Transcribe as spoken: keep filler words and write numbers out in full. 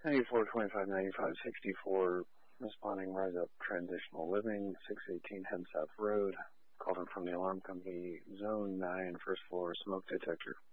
ninety-four twenty-five ninety-five sixty-four, responding Rise Up Transitional Living, six eighteen Head South Road, calling from the alarm company, Zone nine, first floor, smoke detector.